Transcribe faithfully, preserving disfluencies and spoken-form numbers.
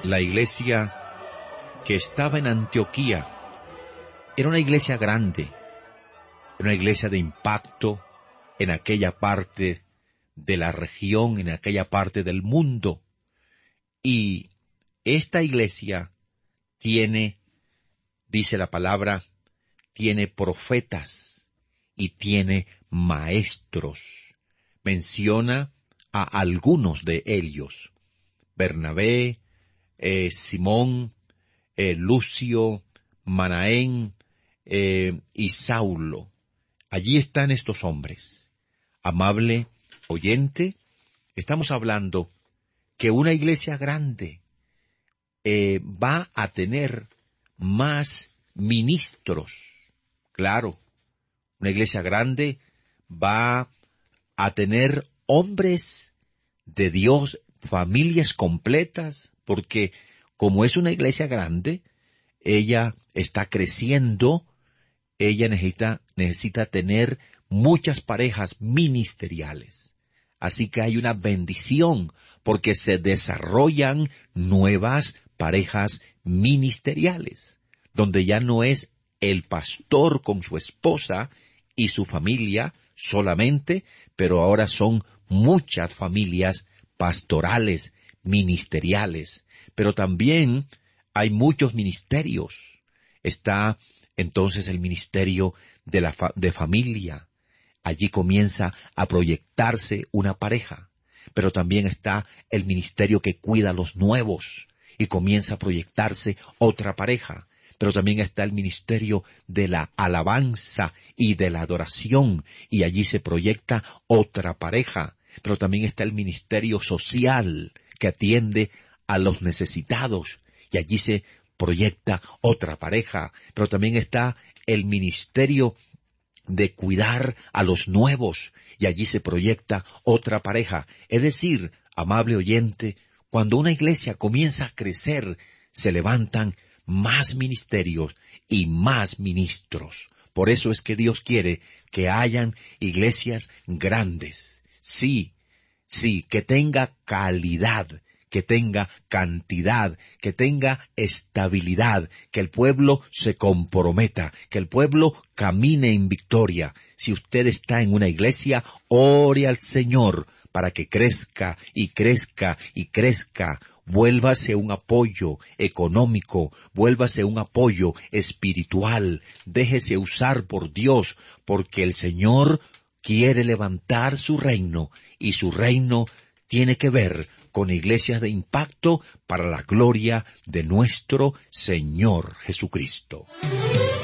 la iglesia que estaba en Antioquía era una iglesia grande, era una iglesia de impacto en aquella parte de la región, en aquella parte del mundo. Y esta iglesia tiene, dice la palabra, tiene profetas y tiene maestros. Menciona a algunos de ellos: Bernabé, eh, Simón, eh, Lucio, Manaén eh, y Saulo. Allí están estos hombres. Amable oyente, estamos hablando que una iglesia grande eh, va a tener más ministros. Claro, una iglesia grande va a tener hombres de Dios, familias completas, porque como es una iglesia grande, ella está creciendo, ella necesita, necesita tener muchas parejas ministeriales. Así que hay una bendición, porque se desarrollan nuevas parejas ministeriales, donde ya no es el pastor con su esposa y su familia solamente, pero ahora son muchas familias pastorales, ministeriales. Pero también hay muchos ministerios. Está entonces el ministerio de la fa- de familia. Allí comienza a proyectarse una pareja. Pero también está el ministerio que cuida a los nuevos y comienza a proyectarse otra pareja. Pero también está el ministerio de la alabanza y de la adoración, y allí se proyecta otra pareja. Pero también está el ministerio social que atiende a los necesitados, y allí se proyecta otra pareja. Pero también está el ministerio de cuidar a los nuevos, y allí se proyecta otra pareja. Es decir, amable oyente, cuando una iglesia comienza a crecer, se levantan más ministerios y más ministros. Por eso es que Dios quiere que hayan iglesias grandes. Sí, sí, que tenga calidad, que tenga cantidad, que tenga estabilidad, que el pueblo se comprometa, que el pueblo camine en victoria. Si usted está en una iglesia, ore al Señor para que crezca y crezca y crezca. Vuélvase un apoyo económico, vuélvase un apoyo espiritual, déjese usar por Dios, porque el Señor quiere levantar su reino, y su reino tiene que ver con iglesias de impacto para la gloria de nuestro Señor Jesucristo.